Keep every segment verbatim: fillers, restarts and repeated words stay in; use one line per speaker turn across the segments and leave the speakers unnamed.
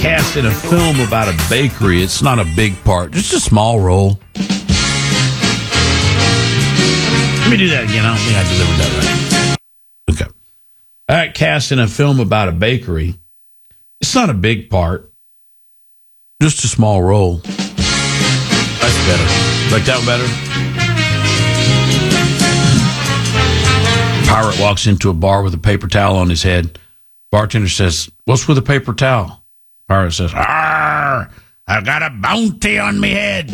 cast in a film about a bakery. It's not a big part, just a small role. Let me do that again. I don't think I delivered that right. Okay. All right, cast in a film about a bakery. It's not a big part, just a small role. That's better. Like that better? Pirate walks into a bar with a paper towel on his head. Bartender says, "What's with a paper towel?" Pirate says, "Arr, I got a bounty on me head."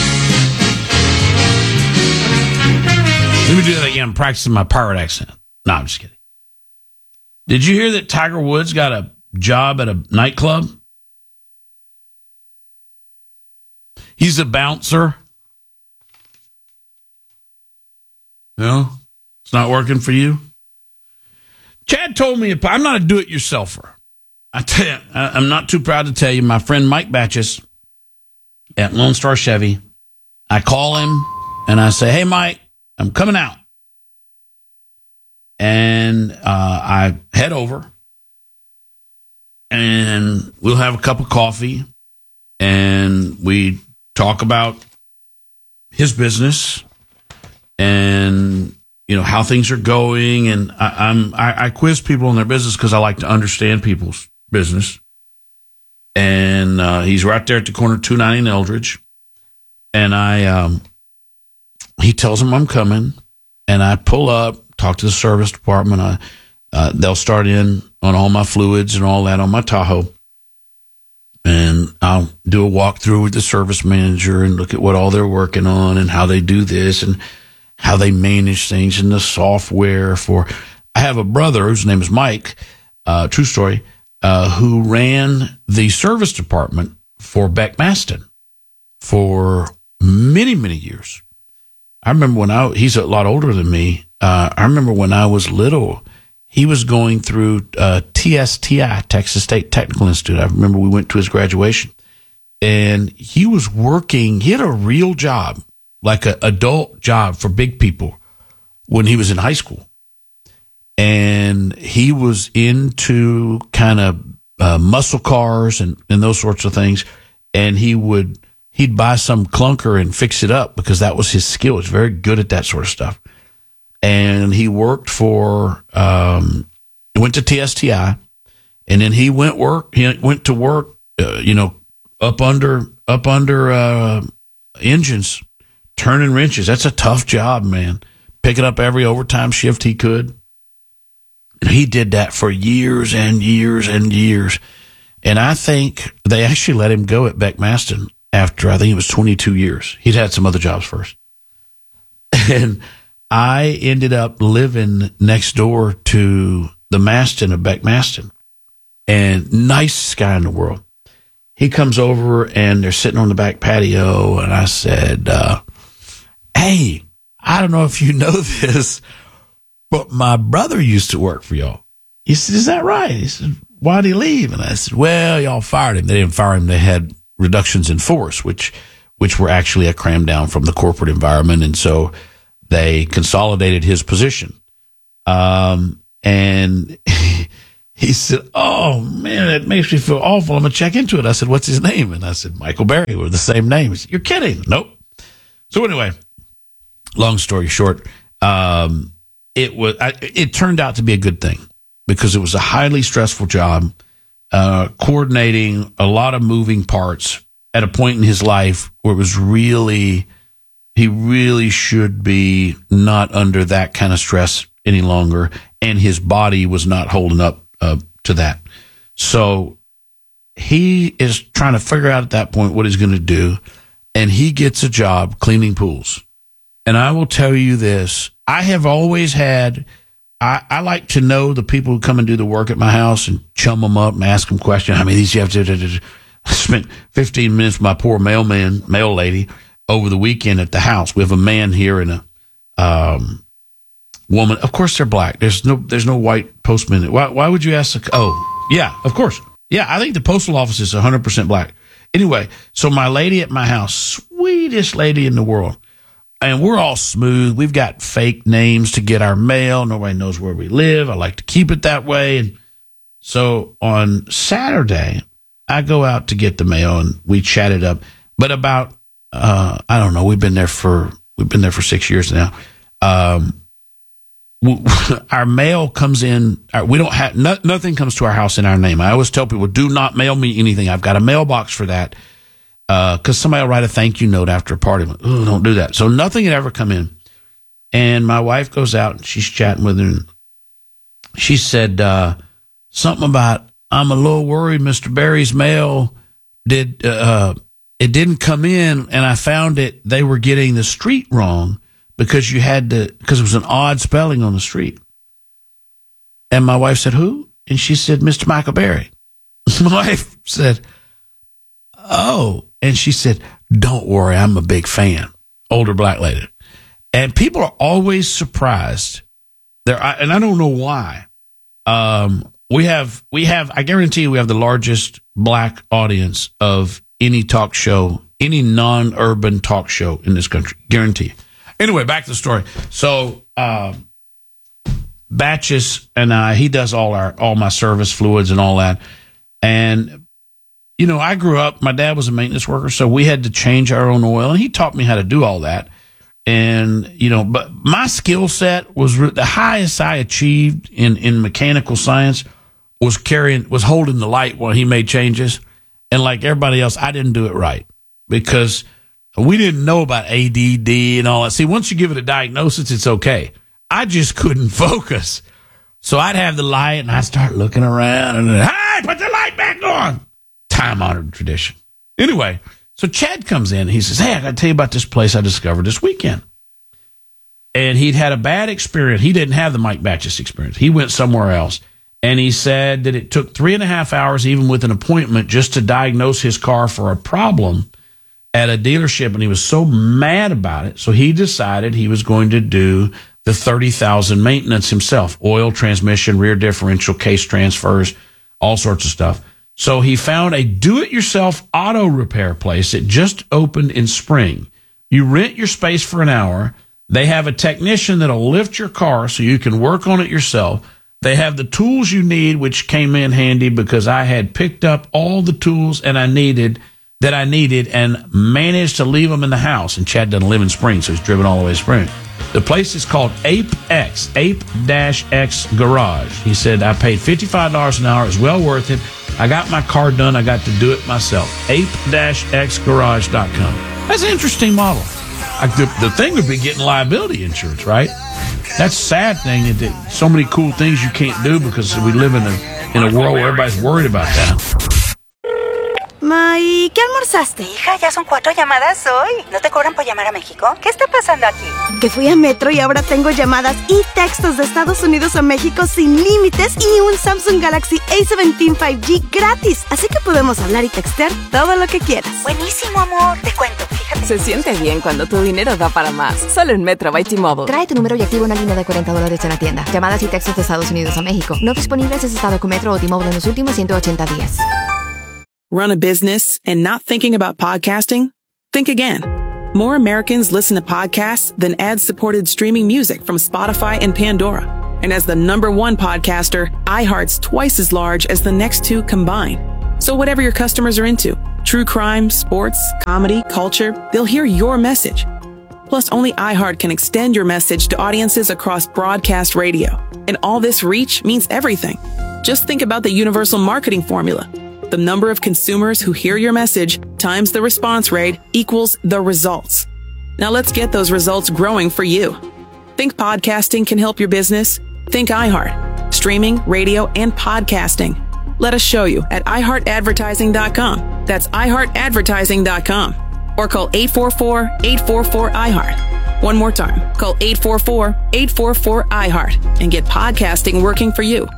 Let me do that again. I'm practicing my pirate accent. No, I'm just kidding. Did you hear that Tiger Woods got a job at a nightclub? He's a bouncer. No? It's not working for you? Chad told me, I'm not a do-it-yourselfer. I tell you, I'm not too proud to tell you, my friend Mike Batches at Lone Star Chevy, I call him and I say, "Hey, Mike, I'm coming out." And uh, I head over and we'll have a cup of coffee and we talk about his business and, you know, how things are going. And I, I'm, I, I quiz people on their business because I like to understand people's business. And uh, he's right there at the corner of two ninety and Eldridge. And I, um, he tells him I'm coming, and I pull up, talk to the service department. I, uh, they'll start in on all my fluids and all that on my Tahoe. And I'll do a walkthrough with the service manager and look at what all they're working on and how they do this and how they manage things and the software for. I have a brother whose name is Mike, uh, true story, uh, who ran the service department for Beck Maston for many, many years. I remember when I, he's a lot older than me. Uh, I remember when I was little, he was going through uh, T S T I, Texas State Technical Institute. I remember we went to his graduation. And he was working, he had a real job, like an adult job for big people when he was in high school. And he was into kind of uh, muscle cars and, and those sorts of things. And he would, he'd buy some clunker and fix it up because that was his skill. He's very good at that sort of stuff. And he worked for, um, he went to T S T I, and then he went work, he went to work, uh, you know, up under, up under, uh, engines, turning wrenches. That's a tough job, man. Picking up every overtime shift he could. And he did that for years and years and years. And I think they actually let him go at Beck Maston after, I think it was twenty-two years. He'd had some other jobs first. And I ended up living next door to the Maston of Beck Maston, and nicest guy in the world. He comes over and they're sitting on the back patio, and I said, uh, "Hey, I don't know if you know this, but my brother used to work for y'all." He said, "Is that right?" He said, "Why'd he leave?" And I said, "Well, y'all fired him." They didn't fire him. They had reductions in force, which, which were actually a cram down from the corporate environment. And so they consolidated his position. Um, and he said, "Oh man, that makes me feel awful. I'm going to check into it." I said, "What's his name?" And I said, "Michael Berry." We're the same name. He said, "You're kidding." Nope. So anyway, long story short, um, it was, I, it turned out to be a good thing because it was a highly stressful job, uh, coordinating a lot of moving parts at a point in his life where it was really, he really should be not under that kind of stress any longer, and his body was not holding up uh, to that. So he is trying to figure out at that point what he's going to do, and he gets a job cleaning pools. And I will tell you this, I have always had, I, I like to know the people who come and do the work at my house and chum them up and ask them questions. How many of these you have to, I spent fifteen minutes with my poor mailman, mail lady, over the weekend at the house. We have a man here and a um, woman. Of course, they're black. There's no, there's no white postman. Why, why would you ask? The, oh, yeah, of course. Yeah, I think the postal office is one hundred percent black. Anyway, so my lady at my house, sweetest lady in the world. And we're all smooth. We've got fake names to get our mail. Nobody knows where we live. I like to keep it that way. And so on Saturday, I go out to get the mail and we chat it up. But about, uh, I don't know, we've been there for, we've been there for six years now. Um, our mail comes in, our, we don't have, no, nothing comes to our house in our name. I always tell people, do not mail me anything. I've got a mailbox for that. Uh, cause somebody will write a thank you note after a party. Oh, don't do that. So nothing had ever come in. And my wife goes out and she's chatting with her. And she said, uh, something about, I'm a little worried Mister Berry's mail did, uh, it didn't come in, and I found it, they were getting the street wrong because you had to, because it was an odd spelling on the street. And my wife said, who? And she said, Mister Michael Berry. My wife said, oh. And she said, don't worry, I'm a big fan. Older black lady. And people are always surprised. There, and I don't know why. Um, We have, we have, I guarantee you we have the largest black audience of any talk show, any non-urban talk show in this country. Guarantee. Anyway, back to the story. So, uh, Batches and I, he does all our, all my service fluids and all that. And, you know, I grew up, my dad was a maintenance worker, so we had to change our own oil, and he taught me how to do all that. And, you know, but my skill set was the highest I achieved in, in mechanical science was carrying, was holding the light while he made changes. And like everybody else, I didn't do it right because we didn't know about A D D and all that. See, once you give it a diagnosis, it's okay. I just couldn't focus. So I'd have the light and I'd start looking around and then, hey, put the light back on. Time honored tradition. Anyway, so Chad comes in. He says, hey, I got to tell you about this place I discovered this weekend. And he'd had a bad experience. He didn't have the Mike Batches experience. He went somewhere else. And he said that it took three and a half hours, even with an appointment, just to diagnose his car for a problem at a dealership. And he was so mad about it. So he decided he was going to do the thirty thousand maintenance himself. Oil, transmission, rear differential, case transfers, all sorts of stuff. So he found a do-it-yourself auto repair place that just opened in spring. You rent your space for an hour. They have a technician that'll lift your car so you can work on it yourself. They have the tools you need, which came in handy because I had picked up all the tools and I needed that I needed and managed to leave them in the house. And Chad doesn't live in Spring, so he's driven all the way to Spring. The place is called Ape X, Ape-X Garage. He said, I paid fifty-five dollars an hour. It's well worth it. I got my car done. I got to do it myself. Ape X garage dot com. That's an interesting model. I, the, the thing would be getting liability insurance, right? That's a sad thing that, that so many cool things you can't do because we live in a in a world where everybody's worried about that.
Ma, ¿y qué almorzaste?
Hija, ya son cuatro llamadas hoy. ¿No te cobran por llamar a México? ¿Qué está pasando aquí?
Que fui a Metro y ahora tengo llamadas y textos de Estados Unidos a México sin límites y un Samsung Galaxy A diecisiete cinco G gratis. Así que podemos hablar y textear todo lo que quieras.
Buenísimo, amor. Te cuento, fíjate.
Se siente bien cuando tu dinero da para más. Solo en Metro by T-Mobile.
Trae tu número y activa una línea de cuarenta dólares en la tienda. Llamadas y textos de Estados Unidos a México. No disponibles si has estado con Metro o T-Mobile en los últimos ciento ochenta días.
Run a business and not thinking about podcasting? Think again. More Americans listen to podcasts than ad-supported streaming music from Spotify and Pandora. And as the number one podcaster, iHeart's twice as large as the next two combined. So whatever your customers are into, true crime, sports, comedy, culture, they'll hear your message. Plus, only iHeart can extend your message to audiences across broadcast radio. And all this reach means everything. Just think about the universal marketing formula. The number of consumers who hear your message times the response rate equals the results. Now let's get those results growing for you. Think podcasting can help your business? Think iHeart. Streaming, radio, and podcasting. Let us show you at i heart advertising dot com. That's i heart advertising dot com. Or call eight four four, eight four four, I heart. One more time. Call eight four four, eight four four, I heart and get podcasting working for you.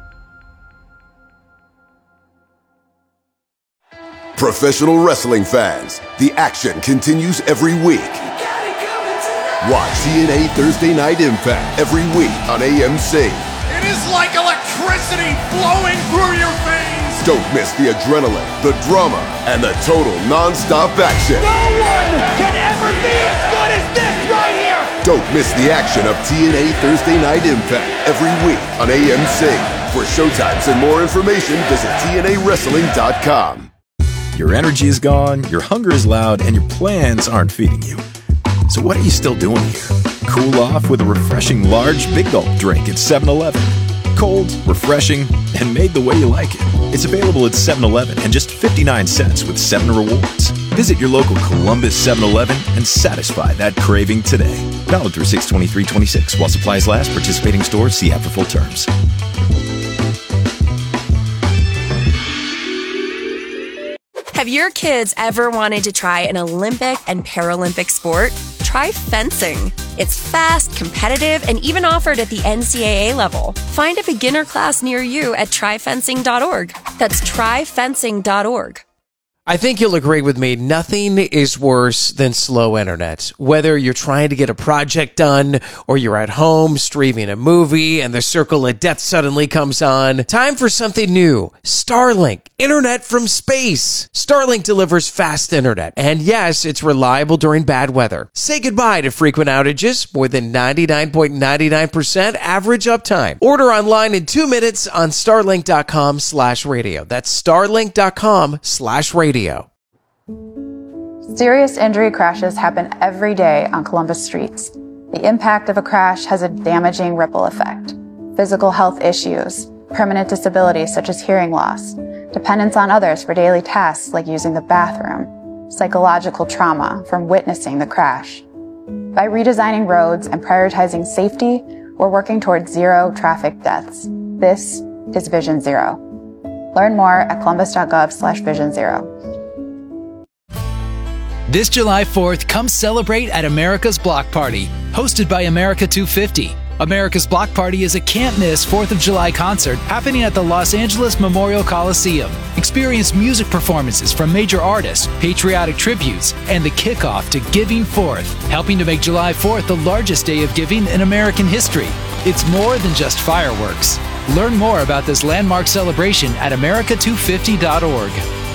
Professional wrestling fans, the action continues every week. Watch T N A Thursday Night Impact every week on A M C.
It is like electricity flowing through your veins.
Don't miss the adrenaline, the drama, and the total non-stop action.
No one can ever be as good as this right here.
Don't miss the action of T N A Thursday Night Impact every week on A M C. For showtimes and more information, visit T N A wrestling dot com.
Your energy is gone, your hunger is loud, and your plans aren't feeding you. So what are you still doing here? Cool off with a refreshing large Big Gulp drink at seven eleven. Cold, refreshing, and made the way you like it. It's available at seven eleven and just fifty-nine cents with seven rewards. Visit your local Columbus seven eleven and satisfy that craving today. Valid through six twenty-three twenty-six. While supplies last, participating stores, see app for full terms.
Have your kids ever wanted to try an Olympic and Paralympic sport? Try fencing. It's fast, competitive, and even offered at the N C double A level. Find a beginner class near you at try fencing dot org. That's try fencing dot org.
I think you'll agree with me, nothing is worse than slow internet. Whether you're trying to get a project done or you're at home streaming a movie and the circle of death suddenly comes on, time for something new. Starlink, internet from space. Starlink delivers fast internet, and yes, it's reliable during bad weather. Say goodbye to frequent outages, more than ninety-nine point nine nine percent average uptime. Order online in two minutes on starlink dot com slash radio. That's starlink dot com slash radio.
Serious injury crashes happen every day on Columbus streets. The impact of a crash has a damaging ripple effect. Physical health issues, permanent disabilities such as hearing loss, dependence on others for daily tasks like using the bathroom, psychological trauma from witnessing the crash. By redesigning roads and prioritizing safety, we're working towards zero traffic deaths. This is Vision Zero. Learn more at columbus dot gov slash vision zero.
This July fourth, come celebrate at America's Block Party, hosted by America two fifty. America's Block Party is a can't-miss fourth of July concert happening at the Los Angeles Memorial Coliseum. Experience music performances from major artists, patriotic tributes, and the kickoff to Giving Fourth, helping to make July fourth the largest day of giving in American history. It's more than just fireworks. Learn more about this landmark celebration at america two fifty dot org.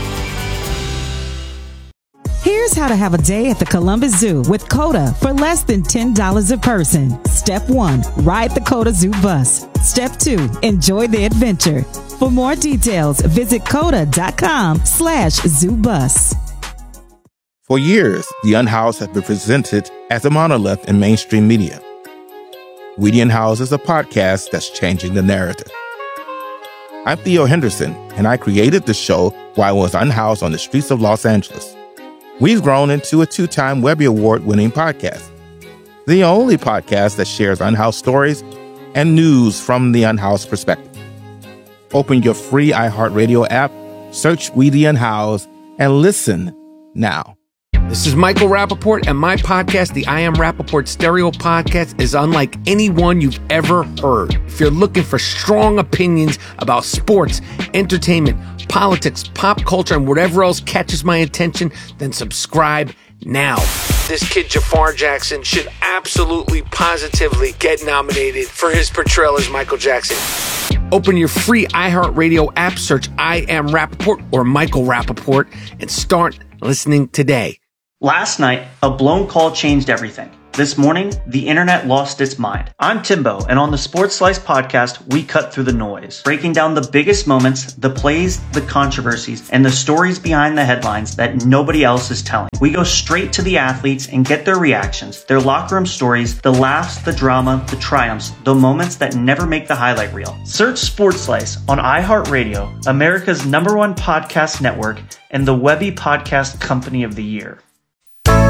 Here's how to have a day at the Columbus Zoo with COTA for less than ten dollars a person. Step one, ride the COTA Zoo bus. Step two, enjoy the adventure. For more details, visit coda dot com slash zoo bus.
For years, The Unhoused has been presented as a monolith in mainstream media. We the Unhoused is a podcast that's changing the narrative. I'm Theo Henderson, and I created the show while I was unhoused on the streets of Los Angeles. We've grown into a two-time Webby Award-winning podcast, the only podcast that shares unhoused stories and news from the unhoused perspective. Open your free iHeartRadio app, search We the Unhoused, and listen now.
This is Michael Rappaport, and my podcast, the I Am Rappaport Stereo Podcast, is unlike any one you've ever heard. If you're looking for strong opinions about sports, entertainment, politics, pop culture, and whatever else catches my attention, then subscribe now. This kid, Jafar Jackson, should absolutely, positively get nominated for his portrayal as Michael Jackson. Open your free iHeartRadio app, search I Am Rappaport or Michael Rappaport, and start listening today.
Last night, a blown call changed everything. This morning, the internet lost its mind. I'm Timbo, and on the Sports Slice podcast, we cut through the noise, breaking down the biggest moments, the plays, the controversies, and the stories behind the headlines that nobody else is telling. We go straight to the athletes and get their reactions, their locker room stories, the laughs, the drama, the triumphs, the moments that never make the highlight reel. Search Sports Slice on iHeartRadio, America's number one podcast network, and the Webby Podcast Company of the Year.